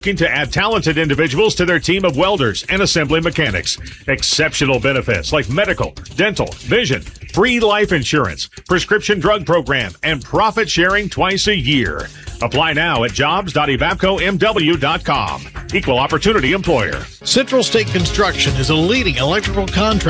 Looking to add talented individuals to their team of welders and assembly mechanics. Exceptional benefits like medical, dental, vision, free life insurance, prescription drug program, and profit sharing twice a year. Apply now at jobs.evapcomw.com. Equal opportunity employer. Central State Construction is a leading electrical contractor